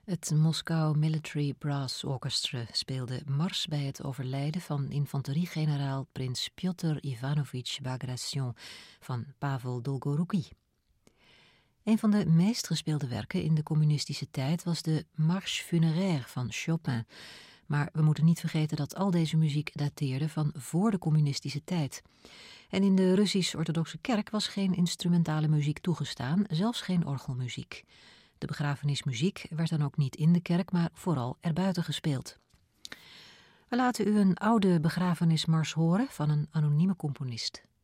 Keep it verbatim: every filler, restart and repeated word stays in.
Het Moskou Military Brass Orchestra speelde mars bij het overlijden van infanteriegeneraal prins Pjotr Ivanovich Bagration van Pavel Dolgoruki. Een van de meest gespeelde werken in de communistische tijd was de Marche Funéraire van Chopin. Maar we moeten niet vergeten dat al deze muziek dateerde van voor de communistische tijd. En in de Russisch-orthodoxe kerk was geen instrumentale muziek toegestaan, zelfs geen orgelmuziek. De begrafenismuziek werd dan ook niet in de kerk, maar vooral erbuiten gespeeld. We laten u een oude begrafenismars horen van een anonieme componist.